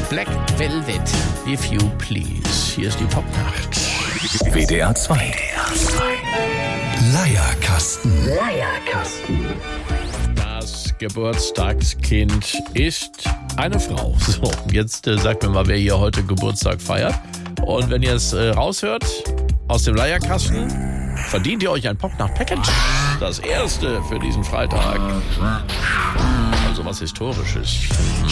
Black Velvet, if you please. Hier ist die Popnacht. WDR 2. Leierkasten. Das Geburtstagskind ist eine Frau. So, jetzt sagt mir mal, wer hier heute Geburtstag feiert. Und wenn ihr es raushört aus dem Leierkasten, verdient ihr euch ein Popnacht-Package. Das erste für diesen Freitag. Also was Historisches.